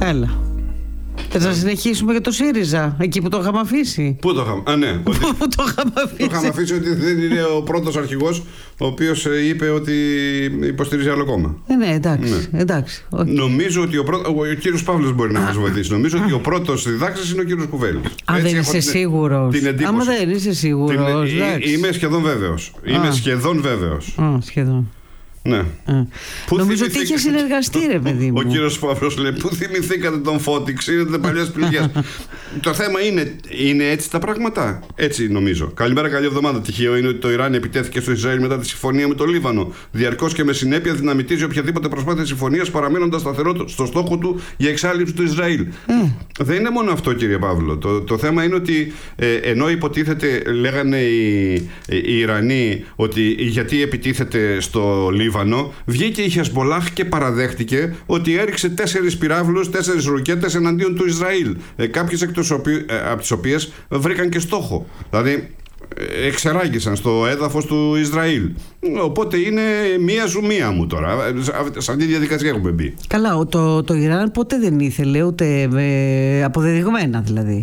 Έλα. Θες να συνεχίσουμε για το ΣΥΡΙΖΑ, εκεί που το είχαμε αφήσει? Πού το είχαμε? Ναι, Πού το είχαμε αφήσει? Το είχαμε αφήσει ότι δεν είναι ο πρώτος αρχηγός ο οποίος είπε ότι υποστηρίζει άλλο κόμμα. Ναι, εντάξει. Ναι. Εντάξει. Νομίζω ότι ο κύριος Παύλος μπορεί να μας βοηθήσει. Νομίζω ότι ο πρώτος διδάξης είναι ο κύριος Κουβέλης. Αν δεν είσαι σίγουρος. Άμα δεν είσαι σίγουρος. Είμαι σχεδόν βέβαιος. Σχεδόν. Ναι. Νομίζω ότι είχε συνεργαστεί, ρε παιδί μου. Ο κύριος Παύλος λέει: πού θυμηθήκατε τον Φώτη, ξέρετε παλιές πληγές. Το θέμα είναι έτσι τα πράγματα. Έτσι νομίζω. Καλημέρα, καλή εβδομάδα. Τυχαίο είναι ότι το Ιράν επιτέθηκε στο Ισραήλ μετά τη συμφωνία με το Λίβανο. Διαρκώς και με συνέπεια δυναμητίζει οποιαδήποτε προσπάθεια συμφωνίας, παραμένοντας σταθερό στο στόχο του για εξάλληψη του Ισραήλ. Δεν είναι μόνο αυτό, κύριε Παύλο. Το θέμα είναι ότι ενώ υποτίθεται, λέγανε οι Ιρανοί ότι γιατί επιτίθεται στο Λίβανο, βγήκε η Χεσμπολάχ και παραδέχτηκε ότι έριξε 4 πυράβλους, 4 ρουκέτες εναντίον του Ισραήλ. Κάποιες από τις οποίες βρήκαν και στόχο. Δηλαδή εξεράγησαν στο έδαφος του Ισραήλ. Οπότε είναι μία ζουμία μου τώρα. Σε αυτή τη διαδικασία έχουμε μπει. Καλά, το Ιράν ποτέ δεν ήθελε, ούτε αποδεδειγμένα δηλαδή.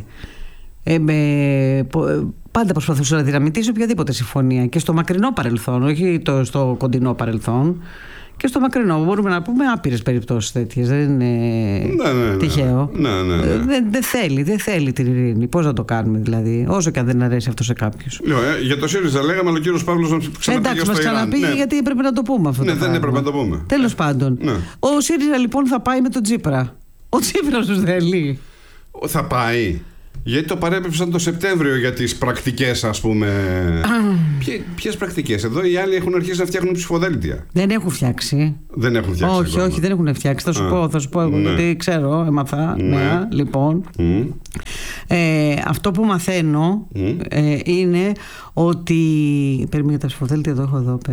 Πάντα προσπαθούσε να δυναμητήσει οποιαδήποτε συμφωνία. Και στο μακρινό παρελθόν, όχι στο κοντινό παρελθόν. Και στο μακρινό μπορούμε να πούμε άπειρες περιπτώσεις τέτοιες. Δεν είναι τυχαίο. Δεν θέλει την ειρήνη. Πώς να το κάνουμε δηλαδή, όσο και αν δεν αρέσει αυτό σε κάποιους. Για το ΣΥΡΙΖΑ λέγαμε, αλλά ο κύριος Παύλος εντάξει, μας ξαναπήγε γιατί έπρεπε να το πούμε αυτό. Δεν έπρεπε να το πούμε. Τέλος πάντων. Ο ΣΥΡΙΖΑ λοιπόν θα πάει με τον Τσίπρα. Ο Τσίπρας τους θέλει. Θα πάει. Γιατί το παρέπεψαν το Σεπτέμβριο για τις πρακτικές, ας πούμε. Ποιες πρακτικές? Εδώ οι άλλοι έχουν αρχίσει να φτιάχνουν ψηφοδέλτια. Δεν έχουν φτιάξει. Δεν έχουν φτιάξει. Όχι, δεν έχουν φτιάξει. Θα σου πω εγώ, γιατί ξέρω, έμαθα. Ναι, λοιπόν. Αυτό που μαθαίνω είναι ότι. Περίμενε τα ψηφοδέλτια, το έχω εδώ.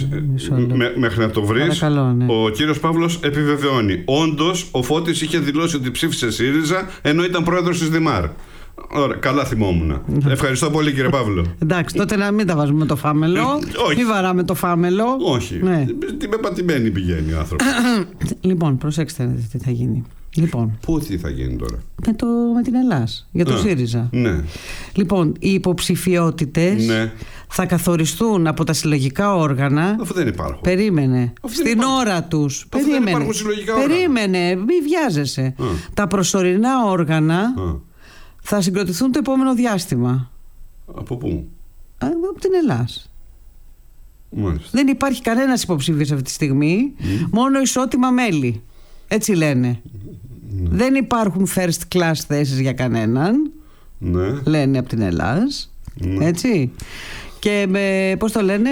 Μέχρι να το βρεις. Παρακαλώ, ναι. Ο κύριος Παύλος επιβεβαιώνει. Όντως, ο Φώτης είχε δηλώσει ότι ψήφισε ΣΥΡΙΖΑ ενώ ήταν πρόεδρος της Δημάρ. Ωραία, καλά θυμόμουν. Ευχαριστώ πολύ, κύριε Παύλο. Εντάξει, τότε να μην τα βάζουμε το φάμελο. Μην βαράμε το φάμελο. Όχι. Τι πεπατημένη πηγαίνει ο άνθρωπος. Λοιπόν, προσέξτε τι θα γίνει. Λοιπόν, πού τι θα γίνει τώρα? Με την Ελλάς, για το ΣΥΡΙΖΑ. Ναι. Λοιπόν, οι υποψηφιότητες θα καθοριστούν από τα συλλογικά όργανα. Αφού δεν υπάρχουν. Περίμενε. Στην ώρα τους. Περίμενε. Δεν υπάρχουν συλλογικά όργανα. Περίμενε, μη βιάζεσαι. Τα προσωρινά όργανα θα συγκροτηθούν το επόμενο διάστημα. Από πού? Από την Ελλάς. Μάλιστα. Δεν υπάρχει κανένας υποψήφιος αυτή τη στιγμή, μόνο ισότιμα μέλη. Έτσι λένε. Δεν υπάρχουν first class θέσεις για κανέναν. Λένε από την Ελλάς. Έτσι. Και πώς το λένε?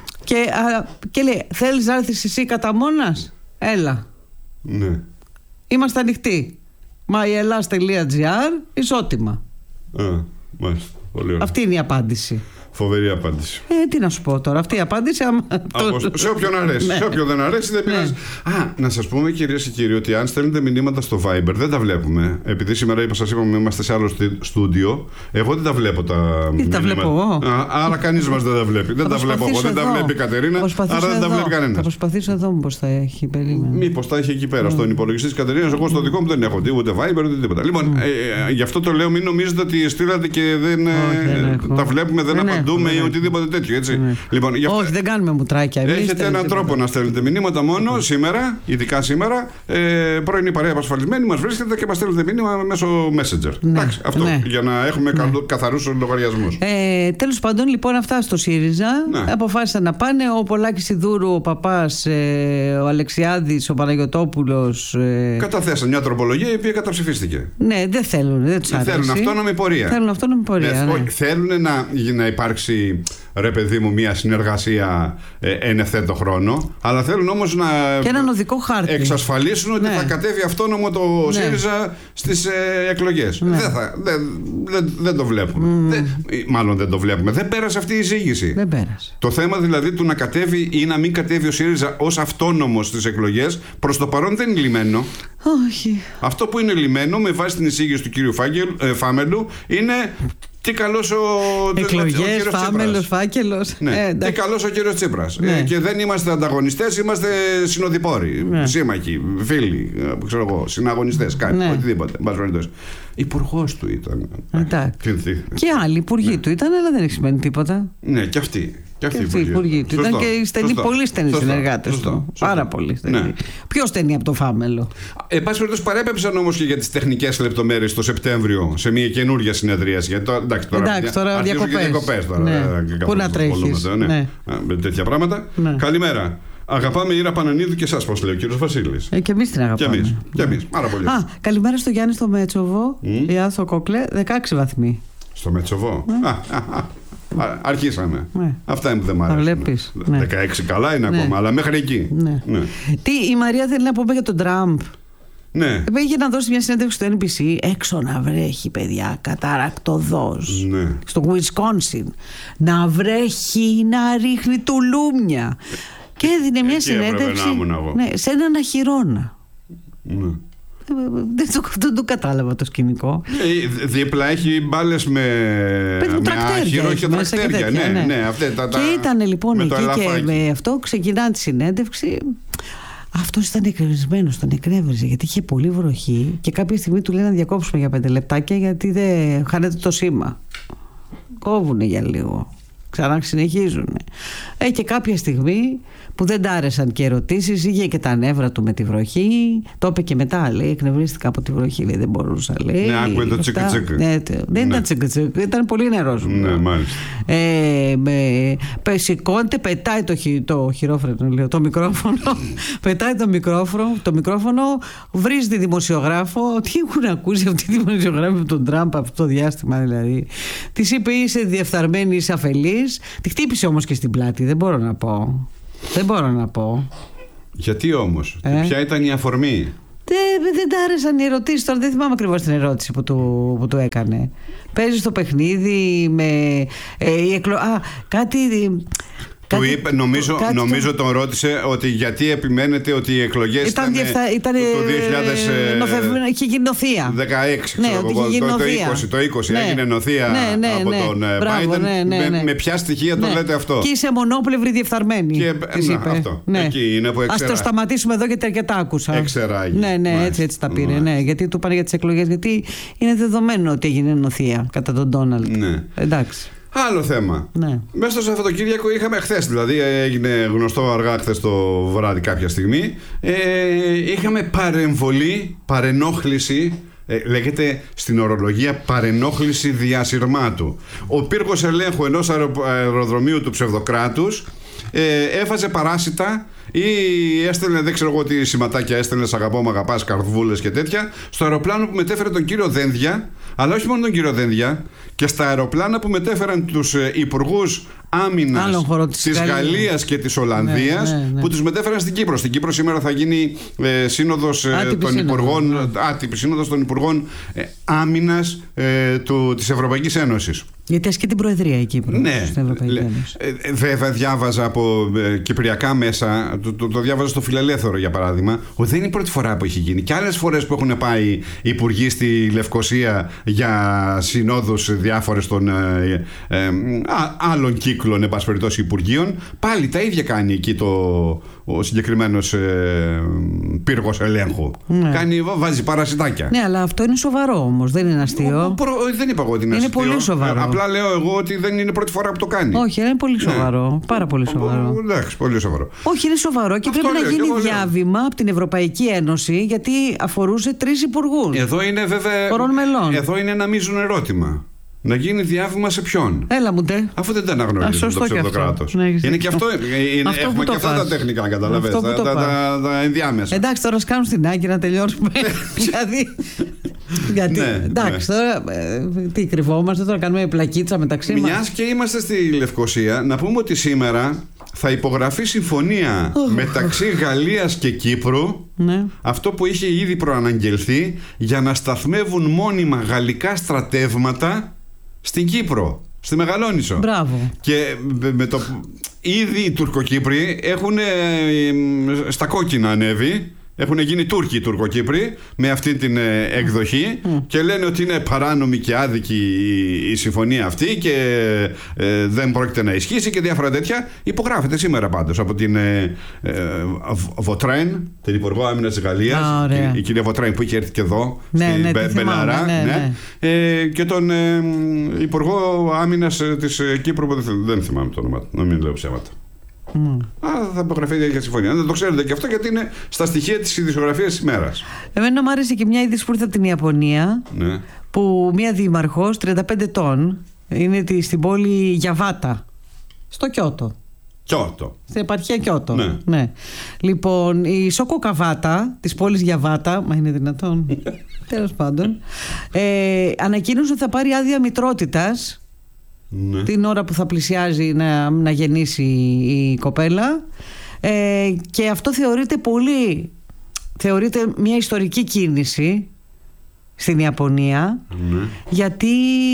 Και λέει, θέλεις να έρθεις εσύ κατά μόνας? Έλα. Είμαστε ανοιχτοί. myellas.gr ισότιμα. Μάλιστα. Πολύ ωραία. Αυτή είναι η απάντηση. Φοβερή απάντηση. Τι να σου πω τώρα, αυτή η απάντηση. Σε όποιον αρέσει. Σε όποιον δεν αρέσει, δεν πειράζει. Να σας πούμε, κυρίες και κύριοι, ότι αν στέλνετε μηνύματα στο Viber, δεν τα βλέπουμε. Επειδή σήμερα σας είπαμε, είμαστε σε άλλο στούντιο. Εγώ δεν τα βλέπω τα μηνύματα. Τα βλέπω εγώ. Άρα κανείς μας δεν τα βλέπει. Δεν τα βλέπω εγώ. Δεν τα βλέπει η Κατερίνα. Άρα δεν τα βλέπει κανένας. Θα προσπαθήσω εδώ μήπως θα έχει. Μήπως τα έχει εκεί πέρα στον υπολογιστή της Κατερίνας. Εγώ στο δικό μου δεν έχω ούτε Viber ούτε τίποτα. Λοιπόν, γι' αυτό το λέω, μην νομίζετε ότι στείλατε και δεν τα βλέπουμε, δεν απαντούμε ή οτιδήποτε τέτοιο, έτσι. Λοιπόν, όχι, δεν κάνουμε μουτράκια. Έχετε έναν τρόπο να στέλνετε μηνύματα μόνο σήμερα, ειδικά σήμερα. Πρωινή παρέα απασφαλισμένη, μας βρίσκεται και μας στέλνετε μήνυμα μέσω Messenger. Εντάξει, αυτό. Για να έχουμε καθαρούς λογαριασμούς. Τέλος πάντων, λοιπόν, αυτά στο ΣΥΡΙΖΑ αποφάσισαν να πάνε. Ο Πολάκης Ιδούρου, ο Παπάς, ο Αλεξιάδης, ο Παναγιωτόπουλος. Καταθέσαν μια τροπολογία η οποία καταψηφίστηκε. Ναι, δεν θέλουν, δεν τους άρεσε. Θέλουν αυτόνομη πορεία. Θέλουν να υπάρξει, ρε παιδί μου, μια συνεργασία εν ευθέτω χρόνο, αλλά θέλουν όμως να και έναν οδικό χάρτη εξασφαλίσουν ότι θα κατέβει αυτόνομο το ΣΥΡΙΖΑ στις εκλογές. Δεν το βλέπουμε. Μάλλον δεν το βλέπουμε. Δεν πέρασε αυτή η εισήγηση. Δεν πέρασε. Το θέμα δηλαδή του να κατέβει ή να μην κατέβει ο ΣΥΡΙΖΑ ως αυτόνομος στις εκλογές, προς το παρόν δεν είναι λυμένο. Όχι. Αυτό που είναι λυμένο με βάση την εισήγηση του κύριου Φάμελου είναι Τι καλός ο εκλογές, φάμελος, φάκελος. Ναι. Τι καλός ο κύριος Τσίπρας. Ναι. Και δεν είμαστε ανταγωνιστές, είμαστε συνοδοιπόροι, σύμμαχοι, φίλοι, ξέρω εγώ, συναγωνιστές, κάτι, οτιδήποτε. Υπουργός του ήταν. Και άλλοι υπουργοί του ήταν, αλλά δεν έχει σημαίνει τίποτα. Ναι, και αυτοί. Και αυτοί οι υπουργοί του ήταν και πολύ στενοί συνεργάτες του. Πάρα πολύ στενοί. Ναι. Πιο στενοί από το φάμελο. Εν πάση περιπτώσει, παρέπεψαν όμως και για τις τεχνικές λεπτομέρειες το Σεπτέμβριο σε μια καινούργια συνεδρίαση. Γιατί τώρα διακοπές. Πού να τρέχεις. Με τέτοια πράγματα. Καλημέρα. Αγαπάμε Ήρα Πανανίδου και εσάς, πώς λέει ο κύριος Βασίλης. Και εμείς την αγαπάμε. Και εμείς. Πάρα πολύ. Καλημέρα στο Γιάννη στο Μέτσοβο. Ιάθο Κόκλε, 16 βαθμοί. Στο Μέτσοβο. Αρχίσαμε. Αυτά είναι που δεν μ' αρέσουν. 16 καλά είναι ακόμα, αλλά μέχρι εκεί. Τι η Μαρία θέλει να πούμε για τον Τραμπ. Ναι. Πήγε να δώσει μια συνέντευξη στο NBC. Έξω να βρέχει, παιδιά, καταρακτωδώς. Στο Wisconsin. Να βρέχει, να ρίχνει τουλούμια. Και έδινε μια συνέντευξη σε έναν αχυρώνα. Δεν το κατάλαβα το σκηνικό. Δίπλα έχει μπάλες με αχυρό και τρακτέρια. Και ήταν λοιπόν εκεί και με αυτό ξεκινά τη συνέντευξη. Αυτός ήταν εκνευρισμένος, τον εκνεύριζε γιατί είχε πολύ βροχή και κάποια στιγμή του λέει να διακόψουμε για 5 λεπτάκια γιατί δεν χάνεται το σήμα. Κόβουνε για λίγο. Ξανά συνεχίζουν. Και κάποια στιγμή που δεν τ' άρεσαν και ερωτήσεις, είχε και τα νεύρα του με τη βροχή. Το είπε και μετά, λέει, εκνευρίστηκα από τη βροχή, λέει, δεν μπορούσα, λέει. Ναι, άκουγε το τσικ-τσικ. Δεν ήταν τσικ-τσικ, ήταν πολύ νερός. Ναι, μάλιστα. Σηκώνεται, πετάει το χειρόφρενο, λέω, το μικρόφωνο. Πετάει το μικρόφωνο, βρίζει τη δημοσιογράφο. Τι έχουν ακούσει αυτή τη δημοσιογράφη από τον Τραμπ αυτό το διάστημα, δηλαδή. Της είπε, είσαι διεφθαρμένη, είσαι αφελής. Τη χτύπησε όμως και στην πλάτη, δεν μπορώ να πω. Γιατί όμως, ποια ήταν η αφορμή? Δεν τ' άρεσαν οι ερωτήσεις. Τώρα δεν θυμάμαι ακριβώς την ερώτηση που του έκανε. Παίζει στο παιχνίδι με κάτι. Νομίζω τον ρώτησε ότι γιατί επιμένετε ότι οι εκλογές ήταν το 2000. Είχε γίνει νοθεία. 16, το 20 έγινε νοθεία από τον Biden. Με ποια στοιχεία το λέτε αυτό? Και είσαι μονόπλευρη διεφθαρμένη. Αυτό. Εκεί είναι που εξεράγει. Ας το σταματήσουμε εδώ γιατί αρκετά άκουσα. Εξεράγει. Ναι, έτσι τα πήρε. Γιατί του πάνε για τις εκλογές. Γιατί είναι δεδομένο ότι έγινε νοθεία κατά τον Ντόναλντ. Εντάξει. Άλλο θέμα. Μέσα στο Σαββατοκύριακο είχαμε χθες, δηλαδή έγινε γνωστό αργά χθες το βράδυ κάποια στιγμή. Είχαμε παρενόχληση, λέγεται στην ορολογία παρενόχληση διασυρμάτου. Ο πύργος ελέγχου ενός αεροδρομίου του ψευδοκράτους έφαζε παράσιτα ή έστελνε, δεν ξέρω εγώ τι σηματάκια έστελνε, αγαπώ, μ' αγαπάς, καρδβούλες και τέτοια, στο αεροπλάνο που μετέφερε τον κύριο Δένδια, αλλά όχι μόνο τον κύριο Δένδια, και στα αεροπλάνα που μετέφεραν τους υπουργούς άμυνας της Γαλλίας και της Ολλανδίας, που τους μετέφεραν στην Κύπρο. Στην Κύπρο σήμερα θα γίνει σύνοδος των Υπουργών Άμυνας της Ευρωπαϊκής Ένωσης. Γιατί ασκεί την Προεδρία η Κύπρο στην Ευρωπαϊκή Ένωση. Βέβαια, διάβαζα από κυπριακά μέσα, το διάβαζα στο Φιλελεύθερο για παράδειγμα, ότι δεν είναι η πρώτη φορά που έχει γίνει. Και άλλες φορές που έχουν πάει οι υπουργοί στη Λευκοσία για συνόδους διάφορες των άλλων κύκλων, εν πάση περιπτώσει, υπουργείων, πάλι τα ίδια κάνει εκεί ο συγκεκριμένος πύργος ελέγχου. Βάζει παρασιτάκια. Ναι, αλλά αυτό είναι σοβαρό όμως, δεν είναι αστείο. Δεν είπα εγώ ότι είναι αστείο. Είναι πολύ σοβαρό. Απλά λέω εγώ ότι δεν είναι πρώτη φορά που το κάνει. Όχι, είναι πολύ σοβαρό. Πάρα πολύ σοβαρό. Εντάξει, πολύ σοβαρό. Όχι, είναι σοβαρό και πρέπει να γίνει διάβημα από την Ευρωπαϊκή Ένωση, γιατί αφορούσε 3 υπουργούς. Εδώ είναι βέβαια. Εδώ είναι ένα μείζον ερώτημα. Να γίνει διάβημα σε ποιον? Έλα μου ντε. Αφού δεν τα αναγνωρίζουν το ψευδοκράτος. Είναι και αυτό. Έχουμε και αυτά τα τεχνικά, καταλαβαίνετε. Τα ενδιάμεσα. Εντάξει, τώρα σκάνουν στην άκρη να τελειώσουμε. Γιατί. Εντάξει, τώρα τι κρυβόμαστε, τώρα κάνουμε πλακίτσα μεταξύ μας. Μιας και είμαστε στη Λευκοσία, να πούμε ότι σήμερα θα υπογραφεί συμφωνία μεταξύ Γαλλίας και Κύπρου. Αυτό που είχε ήδη προαναγγελθεί, για να σταθμεύουν μόνιμα γαλλικά στρατεύματα στην Κύπρο, στη Μεγαλόνισσο. Μπράβο. Και με ήδη οι Τουρκοκύπροι έχουν στα κόκκινα ανέβει Έχουν γίνει Τούρκοι οι Τουρκοκύπροι με αυτή την εκδοχή και λένε ότι είναι παράνομη και άδικη η συμφωνία αυτή και δεν πρόκειται να ισχύσει και διάφορα τέτοια. Υπογράφεται σήμερα πάντως από την Βοτρέν, την Υπουργό Άμυνας της Γαλλίας, η κυρία Βοτρέν που είχε έρθει και εδώ στην Μπελαρά, και τον Υπουργό Άμυνας της Κύπρου που δεν θυμάμαι το όνομα, να μην λέω ψέματα. Θα υπογραφεί για συμφωνία. Δεν το ξέρετε και αυτό, γιατί είναι στα στοιχεία της ειδησιογραφίας της ημέρας. Εμένα μου άρεσε και μια είδηση που ήρθε από την Ιαπωνία, που μια δήμαρχος 35 ετών είναι στην πόλη Γιαβάτα, στο Κιώτο. Στην επαρχία Κιώτο. Ναι. Λοιπόν, η Σόκο Καβάτα της πόλης Γιαβάτα, μα είναι δυνατόν, τέλος πάντων, ανακοίνωσε ότι θα πάρει άδεια μητρότητας την ώρα που θα πλησιάζει να γεννήσει η κοπέλα, και αυτό θεωρείται μια ιστορική κίνηση στην Ιαπωνία, γιατί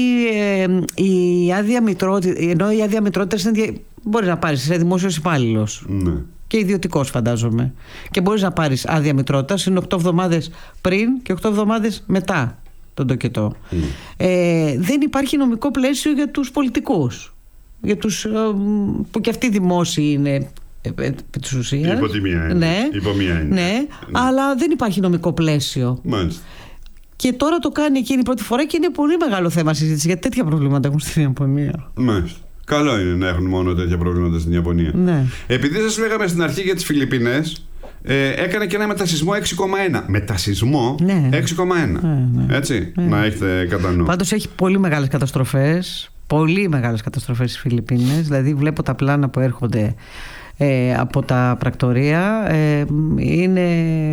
η άδεια μητρότητας μπορεί να πάρεις, είσαι δημόσιος υπάλληλος και ιδιωτικός φαντάζομαι, και μπορείς να πάρεις άδεια μητρότητας, είναι 8 εβδομάδες πριν και 8 εβδομάδες μετά τον τοκετό. Δεν υπάρχει νομικό πλαίσιο για τους πολιτικούς, για τους που και αυτοί δημόσιοι είναι επί της ουσίας. Υπό μία είναι. Αλλά δεν υπάρχει νομικό πλαίσιο. Μάλιστα. Και τώρα το κάνει εκείνη πρώτη φορά και είναι πολύ μεγάλο θέμα συζήτηση, γιατί τέτοια προβλήματα έχουν στην Ιαπωνία. Μάλιστα. Καλό είναι να έχουν μόνο τέτοια προβλήματα στην Ιαπωνία. Επειδή σας λέγαμε στην αρχή για τις Φιλιππίνες, έκανε και ένα μετασυσμό 6,1. Μετασυσμό 6,1. Έτσι, να έχετε κατά νου. Πάντως έχει πολύ μεγάλες καταστροφές. Πολύ μεγάλες καταστροφές στις Φιλιππίνες. Δηλαδή βλέπω τα πλάνα που έρχονται από τα πρακτορεία. Είναι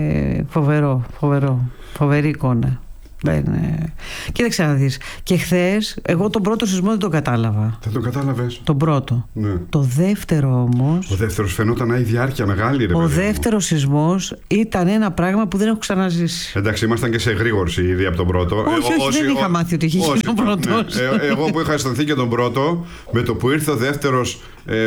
φοβερή εικόνα. Κοίταξε να δεις. Και χθες εγώ τον πρώτο σεισμό δεν τον κατάλαβα. Δεν τον κατάλαβες? Τον πρώτο. Το δεύτερο όμως. Ο δεύτερος φαινόταν να έχει διάρκεια μεγάλη, ρε παιδί. Ο δεύτερος σεισμός ήταν ένα πράγμα που δεν έχω ξαναζήσει. Εντάξει, ήμασταν και σε εγρήγορση ήδη από τον πρώτο. Όχι, δεν είχα μάθει ότι είχε γίνει ο πρώτος. Εγώ που είχα αισθανθεί και τον πρώτο, με το που ήρθε ο δεύτερος,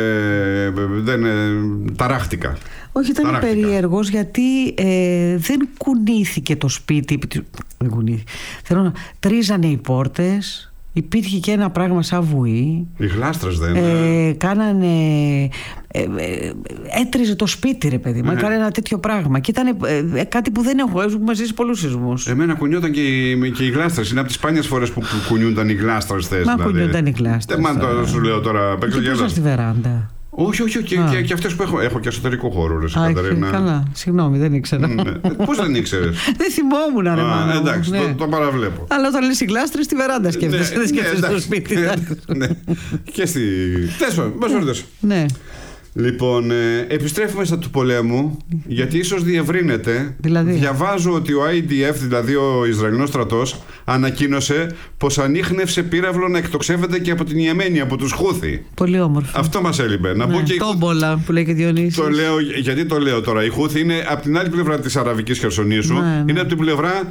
ταράχτηκα. Όχι, ήταν περίεργος, γιατί δεν κουνήθηκε το σπίτι. Δεν κουνήθηκε. Θέλω να τρίζανε οι πόρτες. Υπήρχε και ένα πράγμα σαν βουή. Οι γλάστρες δεν κάνανε. Έτριζε το σπίτι, ρε παιδί μου. Έκανε ένα τέτοιο πράγμα. Και ήταν κάτι που δεν έχω ζήσει πολλούς σεισμούς. Εμένα κουνιόταν και οι γλάστρες. Είναι από τις σπάνιες φορές που κουνιούνταν οι γλάστρες. Μα κουνιούνταν οι γλάστρες. Δεν σου λέω τώρα. Πέσα στη βεράντα. Όχι, και αυτές που έχω και εσωτερικό χώρο, ρε Κατερίνα. Καλά, συγγνώμη, δεν ήξερα. Πώς δεν ήξερες? Δεν θυμόμουν, ρε μάνα. Εντάξει, το παραβλέπω. Αλλά όταν λες οι γλάστρες, στη βεράντα σκέφτεσαι, δεν σκέφτεσαι στο σπίτι. Και στη. Τέσσερα, ναι. Λοιπόν, επιστρέφουμε στα του πολέμου, γιατί ίσως διευρύνεται. Δηλαδή. Διαβάζω ότι ο IDF, δηλαδή ο Ισραηλινός στρατός, ανακοίνωσε πως ανίχνευσε πύραυλο να εκτοξεύεται και από την Ιεμένη, από τους Χούθι. Πολύ όμορφο. Αυτό μας έλειπε. Να πω και τόμπολα που λέει και Διονύσης. Το λέω, γιατί το λέω τώρα? Οι Χούθι είναι από την άλλη πλευρά της Αραβικής Χερσονήσου. Είναι από την πλευρά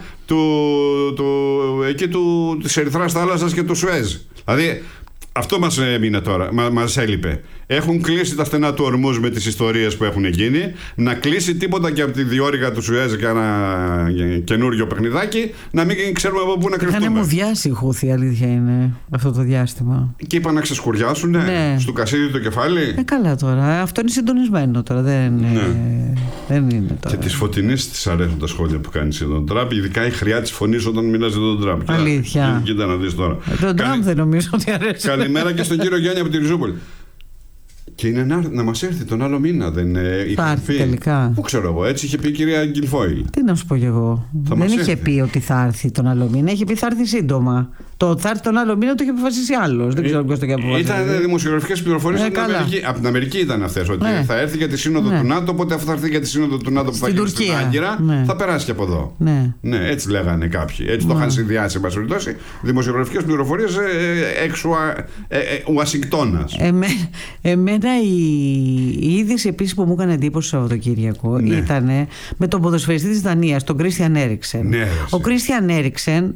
της Ερυθράς θάλασσας και του Σουέζ. Δηλαδή αυτό μας έμεινε τώρα, μας έλειπε. Έχουν κλείσει τα στενά του Ορμούζ με τις ιστορίες που έχουν γίνει. Να κλείσει τίποτα και από τη διόρυγα του Σουέζ και ένα καινούριο παιχνιδάκι, να μην ξέρουμε από πού να κρυφτούμε. Είχαν μουδιάσει οι Χούθι, αλήθεια είναι, αυτό το διάστημα. Και είπαν να ξεσκουριάσουν, στο κασίδι το κεφάλι. Καλά τώρα, αυτό είναι συντονισμένο τώρα. Δεν είναι τώρα. Και τη φωτεινή τη αρέσουν τα σχόλια που κάνει για τον Τραμπ, ειδικά η χρειά τη φωνή όταν μιλάς για τον Τραμπ. Αλήθεια. Κοίτα να δεις τώρα. Τον Τραμπ δεν νομίζω ότι αρέσει. Καλημέρα και στον κύριο Γιάννη από τη Ριζούπολη. Και είναι να μας έρθει τον άλλο μήνα. Θα έρθει τελικά. Πού ξέρω εγώ, έτσι είχε πει η κυρία Γκυλφόιλ. Τι να σου πω κι εγώ. Δεν είχε πει ότι θα έρθει τον άλλο μήνα, είχε πει θα έρθει σύντομα. Το θα έρθει τον άλλο μήνα το είχε αποφασίσει άλλος. Δεν ξέρω ποιος το είχε αποφασίσει. Ήταν δημοσιογραφικές πληροφορίες από την Αμερική ήταν αυτές. Ότι θα έρθει για τη σύνοδο του ΝΑΤΟ, οπότε αφού θα έρθει για τη σύνοδο του ΝΑΤΟ που θα γίνει στην Άγκυρα, θα περάσει και από εδώ. Ναι, έτσι λέγανε κάποιοι. Έτσι το είχαν συνδυάσει, εν πάση περιπτώσει. Δημοσιογραφικές πληροφορίες εξ Ουασιγκτώνας. Εμένα η είδηση επίσης που μου έκανε εντύπωση το Σαββατοκύριακο ήταν με τον ποδοσφαιριστή της Δανίας, τον Κρίστιαν Έριξεν. Ο Κρίστιαν Έριξεν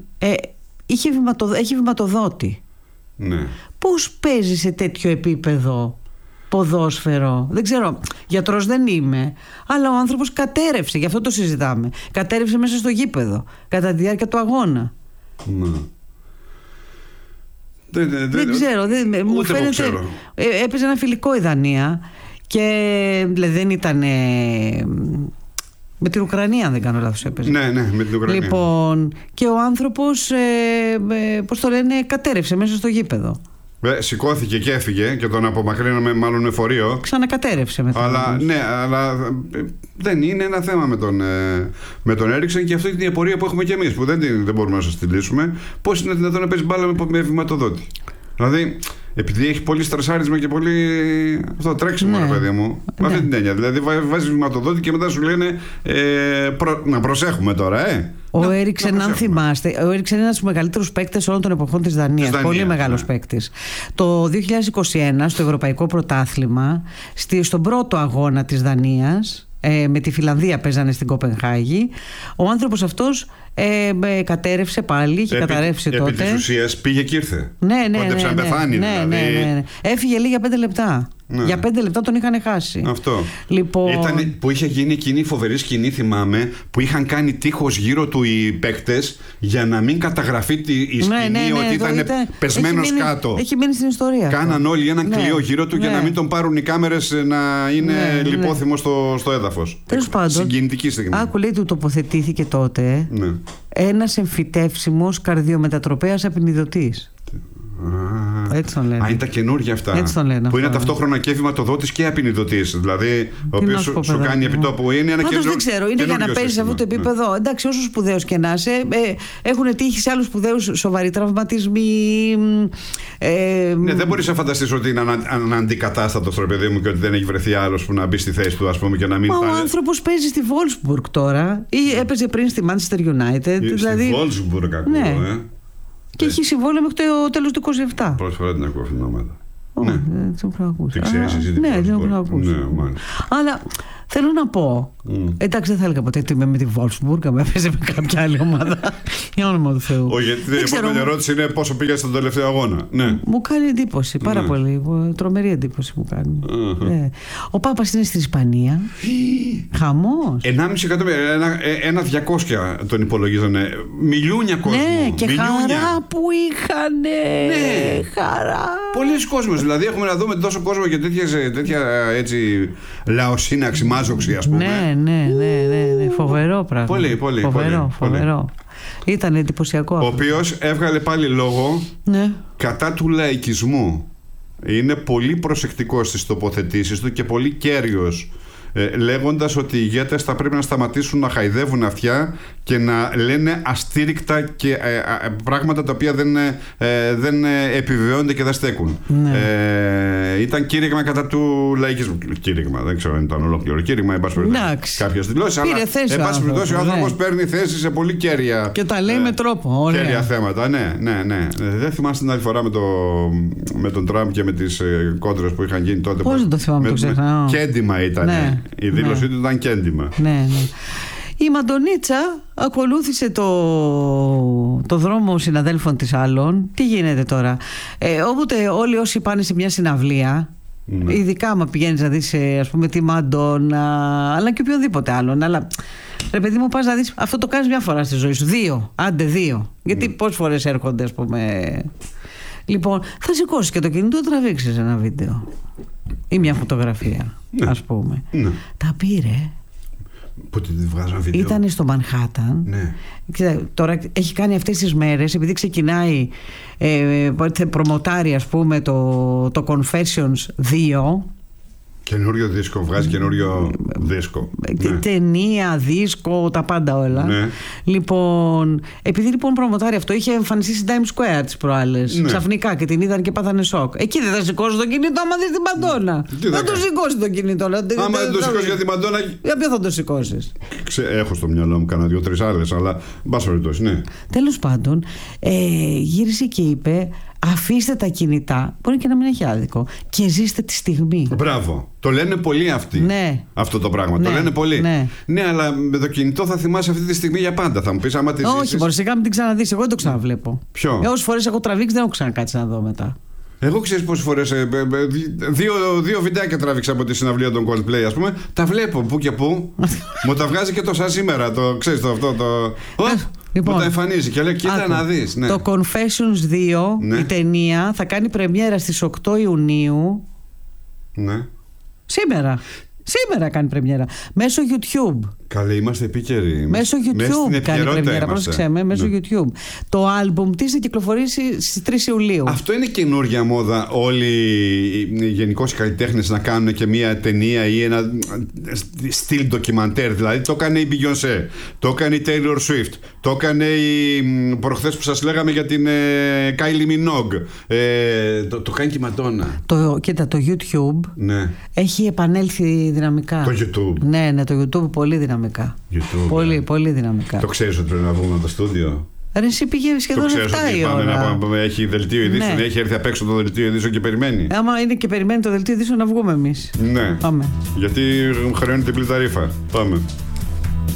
έχει βηματοδότη. Ναι. Πώς παίζει σε τέτοιο επίπεδο ποδόσφαιρο. Δεν ξέρω, γιατρός δεν είμαι, αλλά ο άνθρωπος κατέρευσε, γι' αυτό το συζητάμε. Κατέρευσε μέσα στο γήπεδο κατά τη διάρκεια του αγώνα. Ναι. Δεν ξέρω, μου φαίνεται. Έπαιζε ένα φιλικό η Δανία και δηλαδή δεν ήταν. Με την Ουκρανία, αν δεν κάνω λάθος, έπαιζε. Ναι, με την Ουκρανία. Λοιπόν, και ο άνθρωπος, πώς το λένε, κατέρευσε μέσα στο γήπεδο. Σηκώθηκε και έφυγε και τον απομακρύναμε μάλλον με φορείο. Ξανακατέρευσε μετά. Αλλά δεν είναι ένα θέμα με τον Έριξεν, και αυτή είναι η απορία που έχουμε κι εμείς, που δεν μπορούμε να σας τη λύσουμε. Πώς είναι δυνατόν να παίζει μπάλα με βηματοδότη? Δηλαδή, επειδή έχει πολύ στρεσάρισμα και πολύ αυτό τρέξιμο, ρε παιδί μου. Με αυτή την έννοια. Δηλαδή, βάζει βηματοδότη και μετά σου λένε να προσέχουμε τώρα, Ο Έριξεν, αν θυμάστε, ο Έριξεν είναι ένας από τους μεγαλύτερους παίκτες όλων των εποχών της Δανίας. Πολύ μεγάλος παίκτης. Το 2021, στο Ευρωπαϊκό Πρωτάθλημα, στον πρώτο αγώνα της Δανίας, με τη Φιλανδία παίζανε στην Κοπενχάγη, ο άνθρωπος αυτός κατέρευσε πάλι, είχε καταρρεύσει τότε. Επί της ουσίας πήγε και ήρθε. Κόντεψε να πεθάνει, ναι. Έφυγε λίγο για 5 λεπτά. Ναι. Για 5 λεπτά τον είχαν χάσει. Αυτό. Λοιπόν... Ήταν που είχε γίνει εκείνη φοβερή σκηνή, θυμάμαι, που είχαν κάνει τείχος γύρω του οι παίκτες για να μην καταγραφεί η σκηνή ότι ήταν πεσμένος κάτω. Έχει μείνει στην ιστορία. Κάναν όλοι έναν κλειό γύρω του για να μην τον πάρουν οι κάμερες να είναι λιπόθυμο στο έδαφος. Τέλος πάντων, συγκινητική στιγμή. Άκου, λέει, του τοποθετήθηκε τότε ένας εμφυτεύσιμος καρδιομετατροπέας απεινιδωτής. Έτσι τον λένε. Είναι τα καινούργια αυτά. Έτσι τον λένε, που είναι ταυτόχρονα και βηματοδότης και απεινιδωτής. Δηλαδή, ο οποίος σου κάνει επιτόπου. Είναι ένα καινούργιο. Δεν ξέρω, είναι για να παίζει σε αυτό το επίπεδο. Εντάξει, όσο σπουδαίος και να είσαι, έχουν τύχει σε άλλους σπουδαίους σοβαροί τραυματισμοί. Δεν μπορείς να φανταστείς ότι είναι αναντικατάστατος, ρε παιδί μου, και ότι δεν έχει βρεθεί άλλος που να μπει στη θέση του, ας πούμε, και να μην. Ο άνθρωπος παίζει στη Wolfsburg τώρα ή έπαιζε πριν στη Manchester United. Στη Wolfsburg, ακούω, Και έχει συμβόλαιο μέχρι το τέλος του 27. Πρώτη φορά την ακούω αυτήν την ομάδα. Δεν την έχω ακούσει. Τι ξέρεις εσύ? Ναι, δεν την έχω ακούσει. Αλλά θέλω να πω. Εντάξει, δεν θα έλεγα ποτέ ότι είμαι με τη Wolfsburg, αν έπαιζε με κάποια άλλη ομάδα. Για όνομα του Θεού. Όχι, γιατί η επόμενη ερώτηση είναι πόσο πήγε στον τελευταίο αγώνα. Μου κάνει εντύπωση, πάρα πολύ. Τρομερή εντύπωση μου κάνει. Ο Πάπας είναι στην Ισπανία. Χαμός. 1,5 εκατομμύρια. 1,200 τον υπολογίζανε. Μιλιούνια κόσμο. Ναι, και χαρά που είχανε. Χαρά. Πολλοί κόσμος. Δηλαδή, έχουμε να δούμε τόσο κόσμο και τέτοια έτσι λαοσύνη, αξιμάζοξη, ας πούμε. Ναι. Φοβερό πράγμα. Πολύ. Φοβερό. Ήταν εντυπωσιακό αυτό. Ο οποίος έβγαλε πάλι λόγο κατά του λαϊκισμού. Είναι πολύ προσεκτικός στις τοποθετήσεις του και πολύ κέριος, λέγοντας ότι οι ηγέτες θα πρέπει να σταματήσουν να χαϊδεύουν αυτιά και να λένε αστήρικτα και πράγματα τα οποία δεν επιβεβαιώνται και δεν στέκουν. Ήταν κήρυγμα κατά του λαϊκισμού. Κήρυγμα, δεν ξέρω αν ήταν ολόκληρο κήρυγμα, εν πάση περιπτώσει κάποιες δηλώσεις, αλλά εν πάση περιπτώσει ο άνθρωπος παίρνει θέση σε πολύ κέρια και τα λέει με τρόπο. Κέρια θέματα. Ναι. Δεν θυμάστε την άλλη φορά με τον Τραμπ και με τις κόντρες που είχαν γίνει τότε? Πώς δεν το θυμάμαι, το ξεχνάω. Κέντημα ήταν. Η δήλωσή του ήταν κέντημα. Ναι. Η Μαντονίτσα ακολούθησε το δρόμο συναδέλφων της άλλων. Τι γίνεται τώρα? Όποτε όλοι όσοι πάνε σε μια συναυλία, ειδικά άμα πηγαίνεις να δεις, ας πούμε, τη Μαντόνα, αλλά και οποιοδήποτε άλλον, αλλά ρε παιδί μου, πας να δεις, αυτό το κάνεις μια φορά στη ζωή σου. 2. Γιατί πόσες φορές έρχονται, ας πούμε. Λοιπόν, θα σηκώσεις και το κινητό, τραβήξεις ένα βίντεο ή μια φωτογραφία, ας πούμε. Τα πήρε. Πότε τη βγάζω βίντεο? Ήταν στο Μανχάταν. Τώρα έχει κάνει αυτές τις μέρες, επειδή ξεκινάει, προμοτάρει, ας πούμε, το Confessions 2. Καινούριο δίσκο, βγάζει καινούριο δίσκο. Ταινία, δίσκο, τα πάντα όλα. Λοιπόν, επειδή λοιπόν προμοτάρει αυτό, είχε εμφανιστεί στην Times Square τις προάλλες. Ξαφνικά και την είδαν και πάθανε σοκ. Εκεί δεν θα σηκώσει το κινητό άμα δεις την Μαντόνα. Δεν το σηκώσει το κινητό. Άμα δεν το σηκώσει για την Μαντόνα. Για ποιο θα το σηκώσει? Έχω στο μυαλό μου κάνα 2-3 άλλες, αλλά μπας περιπτώσει, ναι. Τέλος πάντων, γύρισε και είπε: αφήστε τα κινητά, μπορεί και να μην έχει άδικο, και ζήστε τη στιγμή. Μπράβο. Το λένε πολλοί αυτοί. Αυτό το πράγμα. Το λένε πολλοί. Ναι, αλλά με το κινητό θα θυμάσαι αυτή τη στιγμή για πάντα. Θα μου πεις άμα τη ζήσεις. Όχι, μπορεί σιγά μην την ξαναδείς. Εγώ δεν το ξαναβλέπω. Ποιο? Όσες φορές έχω τραβήξει δεν έχω ξανακάτσει να δω μετά. Εγώ ξέρεις πόσες φορές δύο βιντεάκια τράβηξα από τη συναυλία των Coldplay, ας πούμε. Τα βλέπω που και που. Μου τα βγάζει και το σαν σήμερα. Το ξέρεις το αυτό. Λοιπόν, μου τα εμφανίζει και λέει: κοίτα να δεις. Ναι. Το Confessions 2, ναι, η ταινία, θα κάνει πρεμιέρα στις 8 Ιουνίου. Ναι. Σήμερα κάνει πρεμιέρα. Μέσω YouTube. Καλή, είμαστε επίκαιροι. Μέσω YouTube κάνει πρεμιέρα. Πρόσεξε με, μέσω YouTube. Το άλμπουμ της θα κυκλοφορήσει στις 3 Ιουλίου. Αυτό είναι καινούργια μόδα. Όλοι γενικώς οι καλλιτέχνες να κάνουν και μια ταινία ή ένα στυλ ντοκιμαντέρ. Δηλαδή το έκανε η Beyoncé, το έκανε η Taylor Swift, το έκανε προχθές που σας λέγαμε για την Kylie Minogue. Το κάνει και η Madonna. Κοίτα, το YouTube, ναι, έχει επανέλθει δυναμικά. Το YouTube. Ναι, το YouTube πολύ δυναμικά. YouTube, πολύ δυναμικά. Το ξέρεις ότι πρέπει να βγούμε από το στούντιο? Ρε, εσύ πήγε σχεδόν 7 η ώρα. Έχει δελτίο ειδήσεων, ναι, έχει έρθει απ' έξω το δελτίο ειδήσεων και περιμένει. Άμα είναι και περιμένει το δελτίο ειδήσεων, να βγούμε εμείς. Ναι. Πάμε. Γιατί χρεώνει την πληταρίφα. Πάμε.